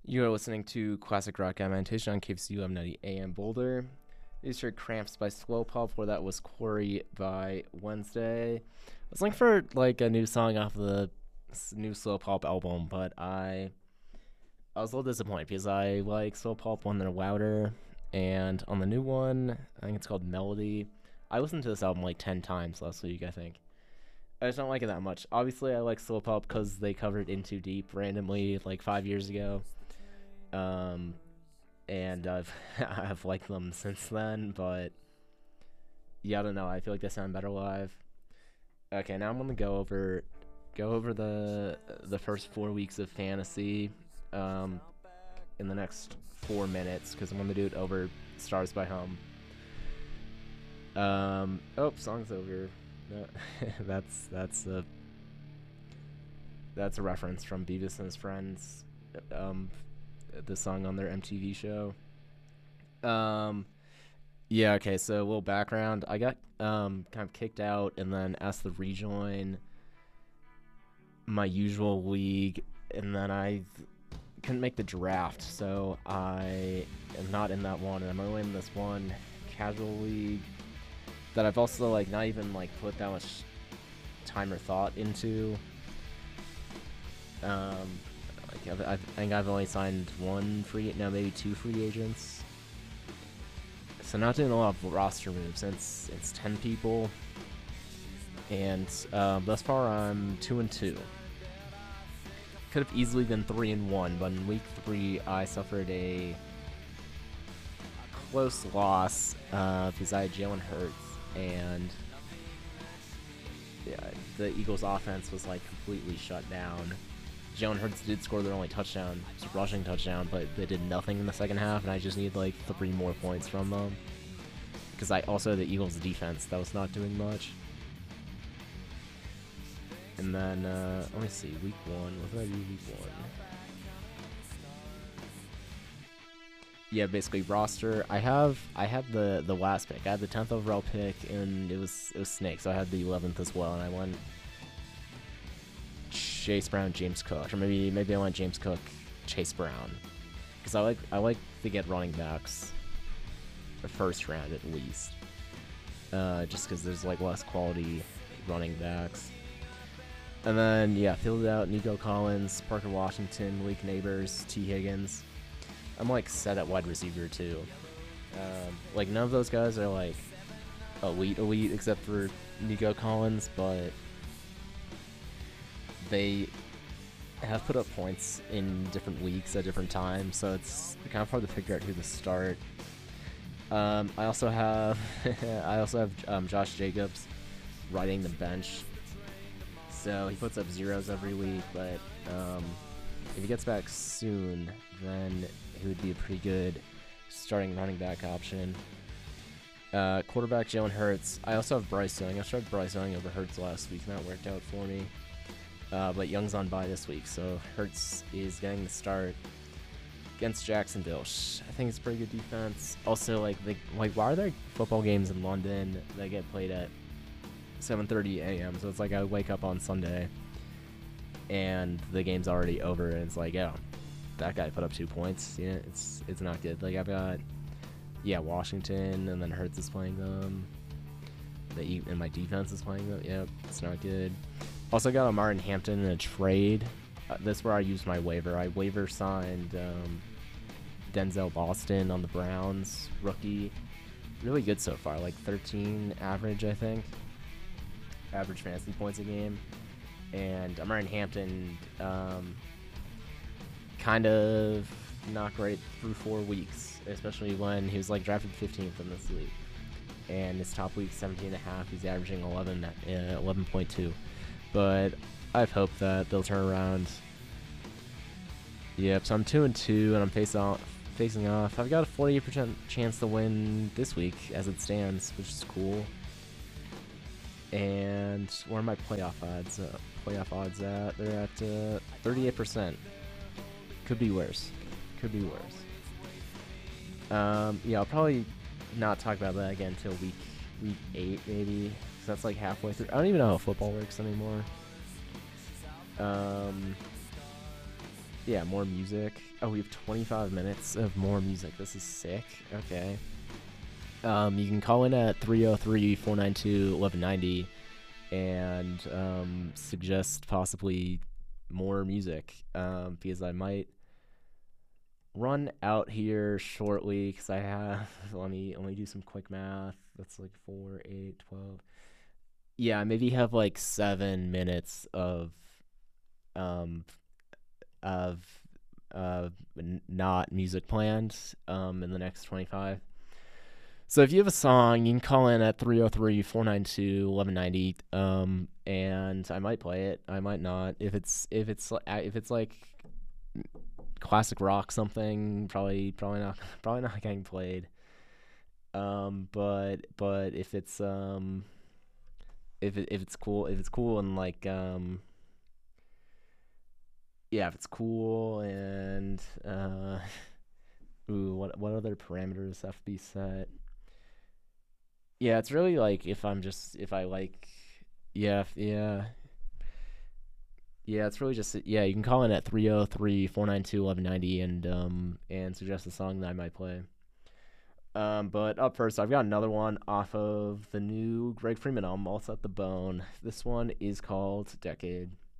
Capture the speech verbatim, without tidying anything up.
You are listening to Classic Rock Meditation on K F C U M ninety A M Boulder. These are Cramps by Slow Pop, where that was Quarry by Wednesday. I was looking for like a new song off the new Slow Pop album, but I I was a little disappointed because I like Slow Pop when they're louder, and on the new one, I think it's called Melody. I listened to this album like ten times last week, I think. I just don't like it that much. Obviously, I like Slow Pop because they covered In Too Deep randomly like five years ago. Um, and I've I've liked them since then, but yeah, I don't know. I feel like they sound better live. Okay, now I'm gonna go over go over the the first four weeks of Fantasy, um, in the next four minutes because I'm gonna do it over Stars by Hum. Um, oh, song's over. No, that's that's a that's a reference from Beavis and his Friends. Um, the song on their M T V show. Um, yeah, okay, so a little background. I got um kind of kicked out and then asked to rejoin my usual league, and then I couldn't make the draft, so I am not in that one, and I'm only in this one casual league that I've also like not even like put that much time or thought into. Um, like I've, I've, I think I've only signed one free, no, maybe two free agents. So not doing a lot of roster moves since it's ten people, and um, thus far I'm two and two. Could have easily been three and one, but in week three I suffered a close loss uh, because I had Jalen Hurts, and yeah, the Eagles' offense was like completely shut down. Jalen Hurts did score their only touchdown, it's a rushing touchdown, but they did nothing in the second half, and I just need like three more points from them. Because I also had the Eagles' defense that was not doing much. And then, uh, let me see, week one, what did I do week one? Yeah, basically roster. I have I had the the last pick. I had the tenth overall pick, and it was it was Snake, so I had the eleventh as well, and I went Chase Brown, James Cook, or maybe maybe I went James Cook, Chase Brown, because I like I like to get running backs the first round at least, uh, just because there's like less quality running backs. And then yeah, filled out Nico Collins, Parker Washington, Malik Neighbors, T Higgins. I'm like set at wide receiver too. Um, like none of those guys are like elite elite except for Nico Collins, but they have put up points in different weeks at different times, so it's kind of hard to figure out who to start. Um, I also have I also have um, Josh Jacobs riding the bench, so he puts up zeros every week. But um, if he gets back soon, then he would be a pretty good starting running back option. Uh, quarterback Jalen Hurts. I also have Bryce Young. I started Bryce Young over Hurts last week, and that worked out for me. Uh, but Young's on bye this week, so Hurts is getting the start against Jacksonville. I think it's a pretty good defense. Also, like, they, like, why are there football games in London that get played at seven thirty a.m.? So it's like I wake up on Sunday, and the game's already over, and it's like, oh, that guy put up two points. Yeah, it's it's not good. Like, I've got, yeah, Washington, and then Hurts is playing them. The, and my defense is playing them. Yep, it's not good. Also got a Martin Hampton in a trade. Uh, that's where I used my waiver. I waiver signed um, Denzel Boston on the Browns, rookie. Really good so far, like thirteen average, I think. Average fantasy points a game. And uh, Martin Hampton, um, kind of not great through four weeks, especially when he was like drafted fifteenth in this league. And his top week, seventeen and a half, he's averaging eleven, uh, eleven point two. But I've hoped that they'll turn around. Yep, so I'm two and two, and I'm face off, facing off. I've got a forty-eight percent chance to win this week as it stands, which is cool. And where are my playoff odds? Uh, playoff odds at? They're at uh, thirty-eight percent. Could be worse. Could be worse. Um, yeah, I'll probably not talk about that again until week week eight, maybe. So that's like halfway through. I don't even know how football works anymore. Um, Yeah, more music. Oh, we have twenty-five minutes of more music. This is sick. Okay. Um, you can call in at three oh three, four nine two, eleven ninety and um, suggest possibly more music um, because I might run out here shortly because I have, let me, let me do some quick math. That's like four, eight, twelve. Yeah, maybe have like seven minutes of um, of uh, n- not music planned um, in the next twenty-five. So if you have a song, you can call in at three oh three, four nine two, eleven ninety um, and I might play it. I might not. If it's if it's li- uh, if it's like classic rock something, probably probably not probably not getting played. Um, but but if it's um if it, if it's cool if it's cool and like um yeah, if it's cool and uh ooh, what what other parameters have to be set? Yeah, it's really like if I'm just if I like yeah, if- yeah. Yeah, it's really just yeah, you can call in at three oh three, four nine two, eleven ninety and um and suggest a song that I might play. Um but up first, I've got another one off of the new Greg Freeman album, All Set the Bone. This one is called Decade.